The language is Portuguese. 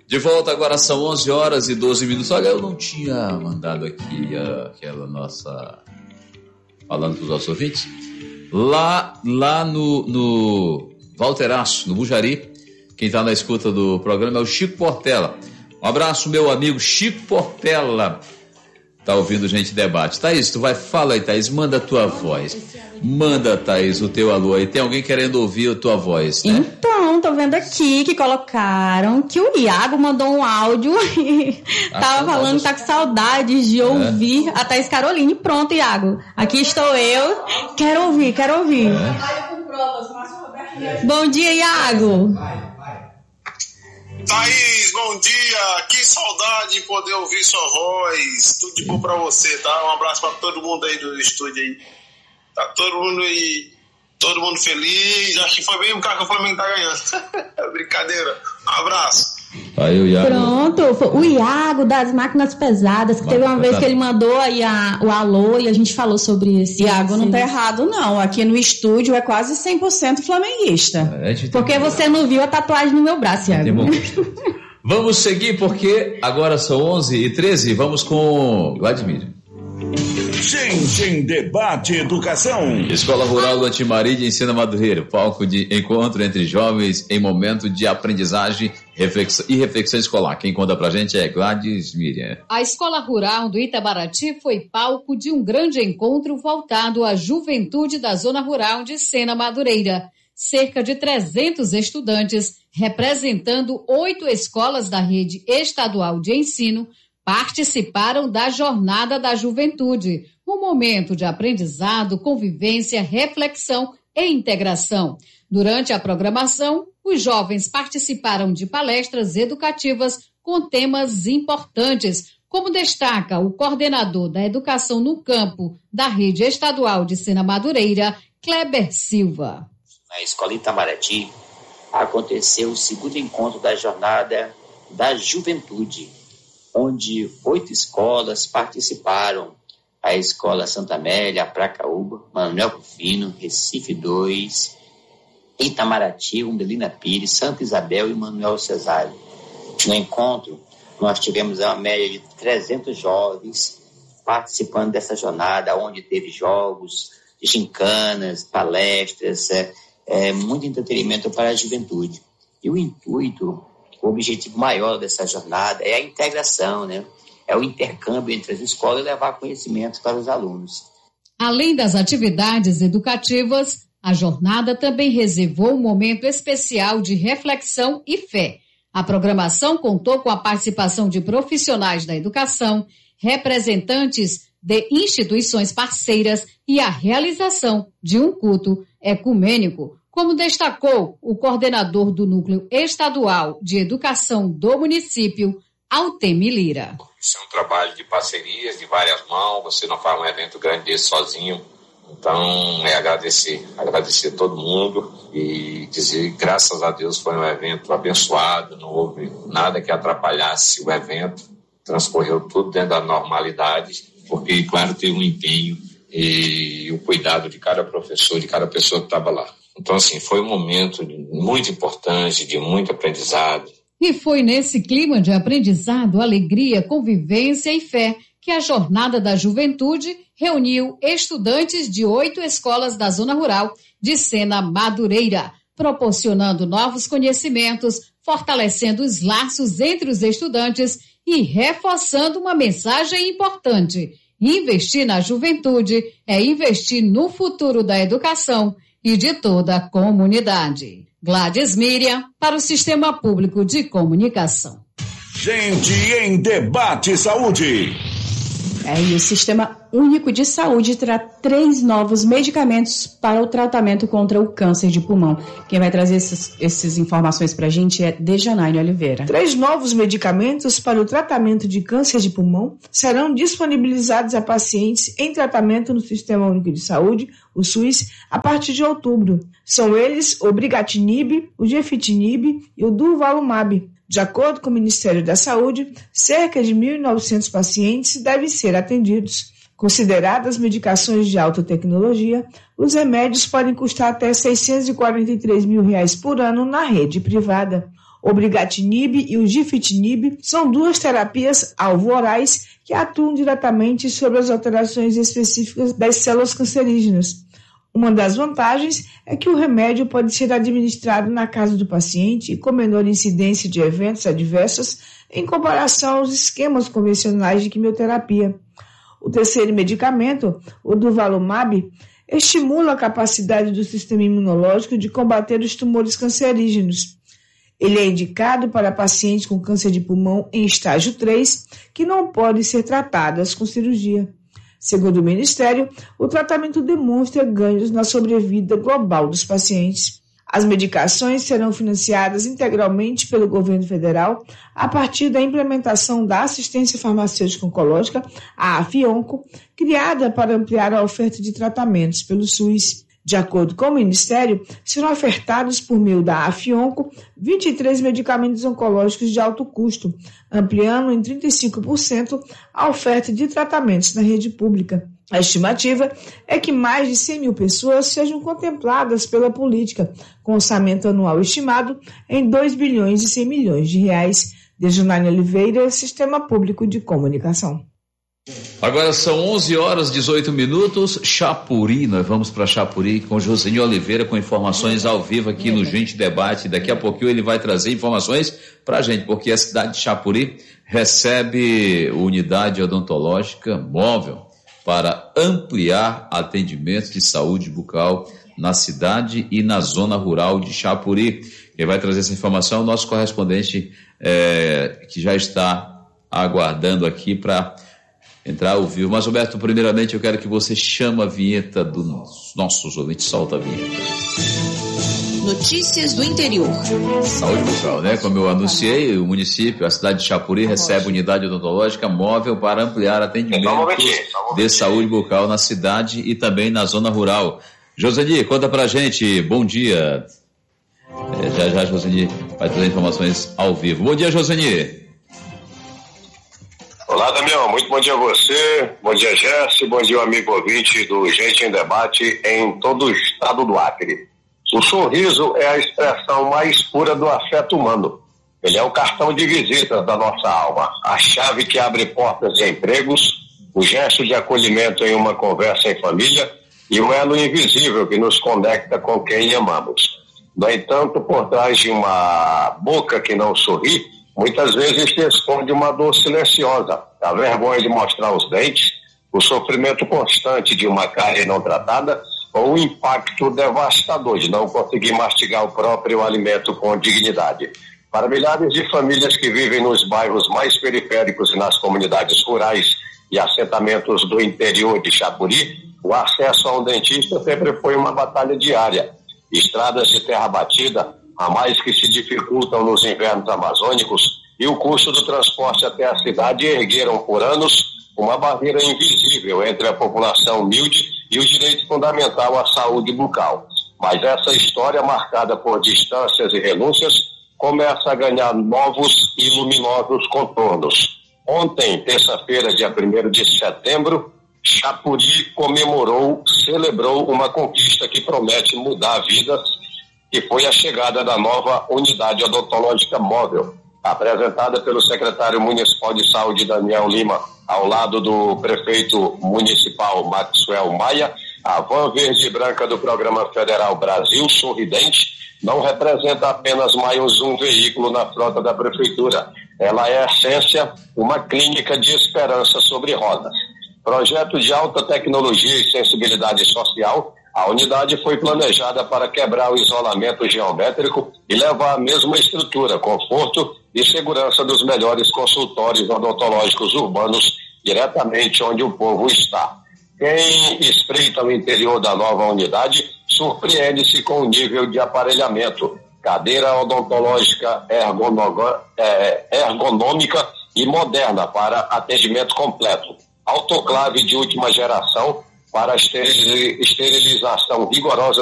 De volta agora, são 11 horas e 12 minutos. Olha, eu não tinha mandado aqui aquela nossa... Falando para os nossos ouvintes. Lá no Valteraço, no Bujari, quem está na escuta do programa é o Chico Portela. Um abraço, meu amigo Chico Portela. Tá ouvindo Gente Debate. Thaís, fala aí, Thaís, manda a tua voz. Manda, Thaís, o teu alô aí. Tem alguém querendo ouvir a tua voz, né? Então, tô vendo aqui que colocaram que o Iago mandou um áudio e tava falando que tá com saudades de ouvir a Thaís Caroline. Pronto, Iago. Aqui estou eu. Quero ouvir. Bom dia, Iago. Thaís, bom dia, que saudade de poder ouvir sua voz, tudo de bom pra você, tá? Um abraço pra todo mundo aí do estúdio aí, tá todo mundo feliz, acho que foi bem o cara que o Flamengo tá ganhando, brincadeira, um abraço. Aí o Iago. Pronto, o Iago das máquinas pesadas, que teve uma vez que ele mandou aí o alô e a gente falou sobre isso. Iago não tá errado não, aqui no estúdio é quase 100% flamenguista. Porque você não viu a tatuagem no meu braço, Iago. Vamos seguir porque agora são 11h13, vamos com Vladimir. Gente em Debate Educação. Escola Rural do Antimarília ensina Madureira, palco de encontro entre jovens em momento de aprendizagem e reflexão escolar. Quem conta pra gente é Gladys Miriam. A Escola Rural do Itabarati foi palco de um grande encontro voltado à juventude da zona rural de Sena Madureira. Cerca de 300 estudantes, representando 8 escolas da rede estadual de ensino, participaram da Jornada da Juventude, um momento de aprendizado, convivência, reflexão e integração. Durante a programação, os jovens participaram de palestras educativas com temas importantes, como destaca o coordenador da Educação no Campo da Rede Estadual de Sena Madureira, Kleber Silva. Na Escola Itamaraty, aconteceu o segundo encontro da Jornada da Juventude, onde 8 escolas participaram. A Escola Santa Amélia, Pracaúba, Manuel Rufino, Recife 2, Itamaraty, Umbelina Pires, Santa Isabel e Manuel Cesário. No encontro, nós tivemos uma média de 300 jovens participando dessa jornada, onde teve jogos, gincanas, palestras, muito entretenimento para a juventude. E o intuito, o objetivo maior dessa jornada é a integração, né? É o intercâmbio entre as escolas e levar conhecimentos para os alunos. Além das atividades educativas, a jornada também reservou um momento especial de reflexão e fé. A programação contou com a participação de profissionais da educação, representantes de instituições parceiras e a realização de um culto ecumênico, como destacou o coordenador do Núcleo Estadual de Educação do município, Altemir Lira. Isso é um trabalho de parcerias, de várias mãos, você não faz um evento grande desse sozinho, então é agradecer todo mundo e dizer que graças a Deus foi um evento abençoado, não houve nada que atrapalhasse o evento, transcorreu tudo dentro da normalidade, porque claro teve um empenho e o cuidado de cada professor, de cada pessoa que estava lá. Então assim, foi um momento muito importante, de muito aprendizado. E foi nesse clima de aprendizado, alegria, convivência e fé que a Jornada da Juventude reuniu estudantes de 8 escolas da zona rural de Sena Madureira, proporcionando novos conhecimentos, fortalecendo os laços entre os estudantes e reforçando uma mensagem importante. Investir na juventude é investir no futuro da educação e de toda a comunidade. Gladys Miriam, para o Sistema Público de Comunicação. Gente em Debate Saúde. E o Sistema Único de Saúde terá 3 novos medicamentos para o tratamento contra o câncer de pulmão. Quem vai trazer essas informações para a gente é Dejanaine Oliveira. 3 novos medicamentos para o tratamento de câncer de pulmão serão disponibilizados a pacientes em tratamento no Sistema Único de Saúde, o SUS, a partir de outubro. São eles o Brigatinib, o Gefitinib e o Durvalumab. De acordo com o Ministério da Saúde, cerca de 1.900 pacientes devem ser atendidos. Consideradas medicações de alta tecnologia, os remédios podem custar até R$ 643 mil por ano na rede privada. O brigatinib e o gefitinib são duas terapias alvo-orais que atuam diretamente sobre as alterações específicas das células cancerígenas. Uma das vantagens é que o remédio pode ser administrado na casa do paciente e com menor incidência de eventos adversos em comparação aos esquemas convencionais de quimioterapia. O terceiro medicamento, o durvalumab, estimula a capacidade do sistema imunológico de combater os tumores cancerígenos. Ele é indicado para pacientes com câncer de pulmão em estágio 3, que não podem ser tratadas com cirurgia. Segundo o Ministério, o tratamento demonstra ganhos na sobrevida global dos pacientes. As medicações serão financiadas integralmente pelo governo federal a partir da implementação da assistência farmacêutica oncológica, a AFIONCO, criada para ampliar a oferta de tratamentos pelo SUS. De acordo com o Ministério, serão ofertados por meio da AFIONCO 23 medicamentos oncológicos de alto custo, ampliando em 35% a oferta de tratamentos na rede pública. A estimativa é que mais de 100 mil pessoas sejam contempladas pela política, com orçamento anual estimado em 2 bilhões e 100 milhões de reais. Dejanine Oliveira, Sistema Público de Comunicação. Agora são 11h18, Chapuri, nós vamos para Chapuri com Joseni Oliveira com informações ao vivo aqui no Gente Debate. Daqui a pouquinho ele vai trazer informações para a gente, porque a cidade de Chapuri recebe unidade odontológica móvel para ampliar atendimento de saúde bucal na cidade e na zona rural de Chapuri. Quem vai trazer essa informação é o nosso correspondente que já está aguardando aqui para entrar ao vivo. Mas, Roberto, primeiramente eu quero que você chame a vinheta dos nossos ouvintes. Solta a vinheta. Notícias do interior. Saúde bucal, né? Como eu anunciei, o município, a cidade de Chapuri, recebe unidade odontológica móvel para ampliar atendimentos de saúde bucal na cidade e também na zona rural. Joseni, conta pra gente. Bom dia. Já Joseni vai trazer informações ao vivo. Bom dia, Joseni. Olá, Damião, muito bom dia a você, bom dia, Jesse, bom dia, amigo ouvinte do Gente em Debate em todo o estado do Acre. O sorriso é a expressão mais pura do afeto humano. Ele é o cartão de visita da nossa alma, a chave que abre portas de empregos, o gesto de acolhimento em uma conversa em família e o elo invisível que nos conecta com quem amamos. No entanto, por trás de uma boca que não sorri, muitas vezes se esconde uma dor silenciosa, a vergonha de mostrar os dentes, o sofrimento constante de uma cárie não tratada ou o impacto devastador de não conseguir mastigar o próprio alimento com dignidade. Para milhares de famílias que vivem nos bairros mais periféricos e nas comunidades rurais e assentamentos do interior de Chapuri, o acesso a um dentista sempre foi uma batalha diária. Estradas de terra batida, a mais que se dificultam nos invernos amazônicos, e o custo do transporte até a cidade ergueram por anos uma barreira invisível entre a população humilde e o direito fundamental à saúde bucal. Mas essa história, marcada por distâncias e renúncias, começa a ganhar novos e luminosos contornos. Ontem, terça-feira, dia 1º de setembro, Chapuri celebrou uma conquista que promete mudar vidas, que foi a chegada da nova unidade odontológica móvel, apresentada pelo secretário municipal de saúde, Daniel Lima, ao lado do prefeito municipal, Maxwell Maia. A van verde e branca do programa federal Brasil Sorridente não representa apenas mais um veículo na frota da prefeitura. Ela é, a essência, uma clínica de esperança sobre rodas. Projeto de alta tecnologia e sensibilidade social, a unidade foi planejada para quebrar o isolamento geométrico e levar a mesma estrutura, conforto e segurança dos melhores consultórios odontológicos urbanos diretamente onde o povo está. Quem espreita o interior da nova unidade surpreende-se com o nível de aparelhamento. Cadeira odontológica ergonômica e moderna para atendimento completo. Autoclave de última geração para esterilização rigorosa